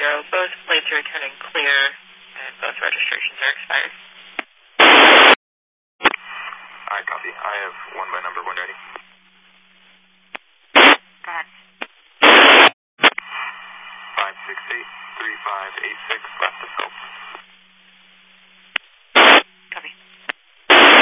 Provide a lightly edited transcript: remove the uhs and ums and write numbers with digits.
Both plates are returning clear, and both registrations are expired. Alright, copy. I have one by number one ready. Go ahead. 568-3586, left of scope.